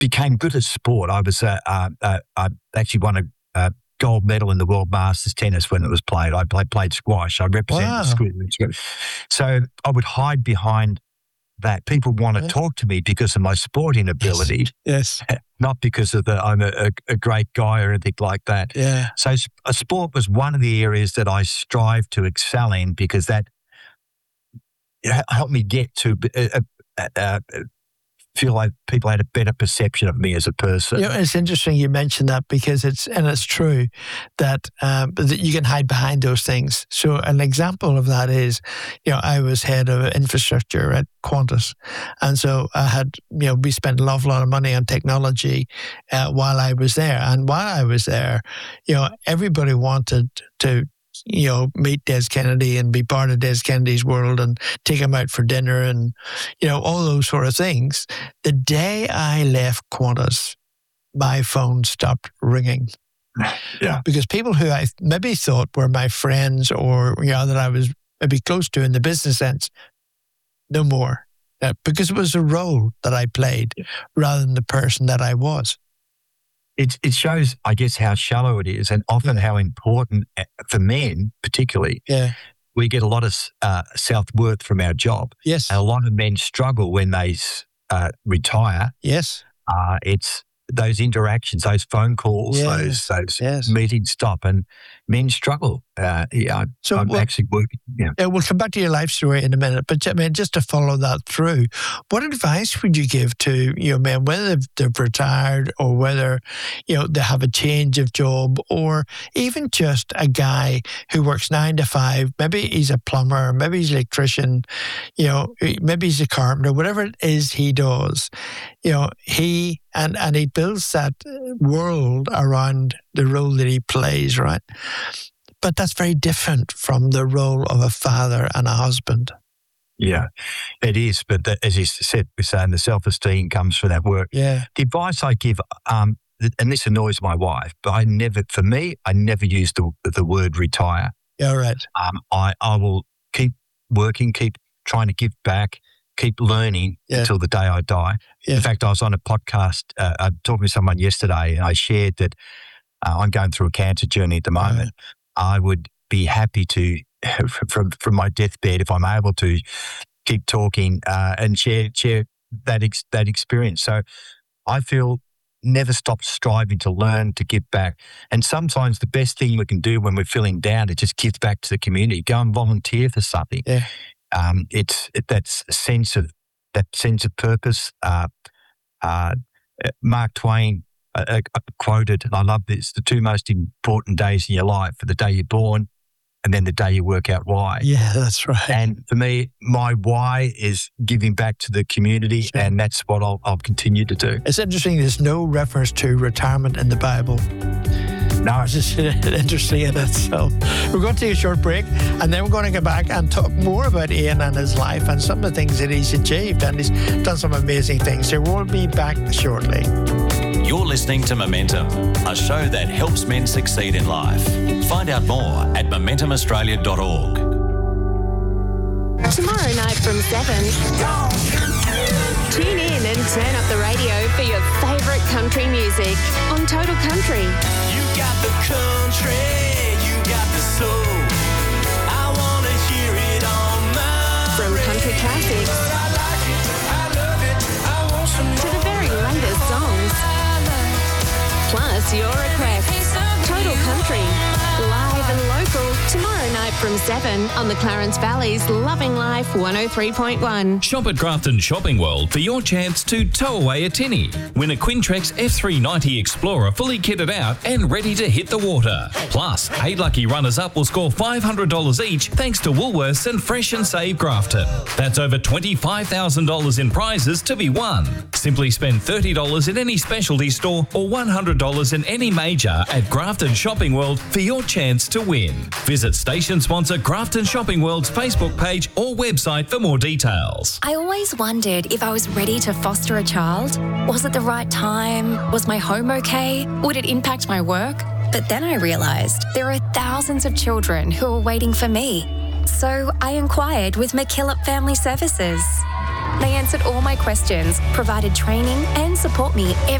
became good at sport. I was I actually won a gold medal in the World Masters tennis when it was played. I played squash. I represented the school. So I would hide behind that. People want to talk to me because of my sporting ability. Yes. Not because of I'm a great guy or anything like that. Yeah. So a sport was one of the areas that I strive to excel in because that helped me get to feel like people had a better perception of me as a person. It's interesting you mentioned that because it's true that you can hide behind those things. So an example of that is, I was head of infrastructure at Qantas. And so I had, we spent an awful lot of money on technology while I was there. And while I was there, everybody wanted to meet Des Kennedy and be part of Des Kennedy's world and take him out for dinner and, all those sort of things. The day I left Qantas, my phone stopped ringing. Yeah. Because people who I maybe thought were my friends or, that I was maybe close to in the business sense, no more. Because it was a role that I played rather than the person that I was. It shows, I guess, how shallow it is and often how important for men, particularly. Yeah. We get a lot of self-worth from our job. Yes. And a lot of men struggle when they retire. Yes. It's those interactions, those phone calls, those meetings stop, and men struggle. I'm actually working. Yeah. We'll come back to your life story in a minute, but just to follow that through, what advice would you give to men, whether they've retired or whether they have a change of job, or even just a guy who works 9 to 5? Maybe he's a plumber, maybe he's an electrician, maybe he's a carpenter, whatever it is he does. He builds that world around the role that he plays, right? But that's very different from the role of a father and a husband. Yeah, it is. But as you said, we're saying the self-esteem comes from that work. Yeah. The advice I give, and this annoys my wife, but I never use the word retire. Yeah, right. I will keep working, keep trying to give back, keep learning until the day I die. Yeah. In fact, I was on a podcast, talking to someone yesterday, and I shared that I'm going through a cancer journey at the moment. I would be happy to, from my deathbed, if I'm able to, keep talking and share that experience. So I feel never stop striving to learn, to give back. And sometimes the best thing we can do when we're feeling down is just give back to the community. Go and volunteer for something. Yeah. It's that sense of purpose. Mark Twain quoted, and I love this: the 2 most important days in your life are the day you're born and then the day you work out why. Yeah, that's right. And for me, my why is giving back to the community, and that's what I'll continue to do. It's interesting, there's no reference to retirement in the Bible. No, it's just interesting in itself. We're going to take a short break, and then we're going to get back and talk more about Ian and his life and some of the things that he's achieved, and he's done some amazing things. So we'll be back shortly. You're listening to Momentum, a show that helps men succeed in life. Find out more at momentumaustralia.org. Tomorrow night from 7, tune in and turn up the radio for your favourite country music on Total Country. You got the country, you got the soul. I want to hear it on my From country classics I like it, I love it, I want some to the very latest songs. Plus your requests. Total Country, live and local, tomorrow night from 7 on the Clarence Valley's Loving Life 103.1. Shop at Grafton Shopping World for your chance to tow away a tinny. Win a Quintrex F390 Explorer fully kitted out and ready to hit the water. Plus, 8 lucky runners-up will score $500 each thanks to Woolworths and Fresh and Save Grafton. That's over $25,000 in prizes to be won. Simply spend $30 in any specialty store or $100 in any major at Grafton Shopping World for your chance to win. Visit station sponsor Grafton Shopping World's Facebook page or website for more details. I always wondered if I was ready to foster a child. Was it the right time? Was my home okay? Would it impact my work? But then I realised there are thousands of children who are waiting for me. So I inquired with McKillop Family Services. They answered all my questions, provided training, and support me